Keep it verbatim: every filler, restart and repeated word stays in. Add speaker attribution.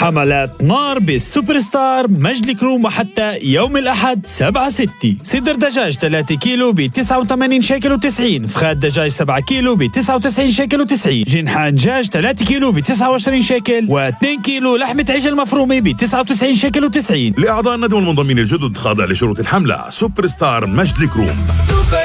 Speaker 1: حملات نار بالسوبر ستار مجد الكروم وحتى يوم الأحد سبعة ستة. صدر دجاج ثلاثة كيلو ب تسعة وثمانين شيكل وتسعين، فخاد دجاج سبعة كيلو ب تسعة وتسعين شيكل وتسعين، جنحان دجاج ثلاثة كيلو ب تسعة وعشرين شيكل، و2 كيلو لحمة عجل مفرومة ب تسعة وتسعين شيكل وتسعين.
Speaker 2: لأعضاء الندوة المنضمين الجدد خاضع لشروط الحملة. سوبر ستار مجد الكروم.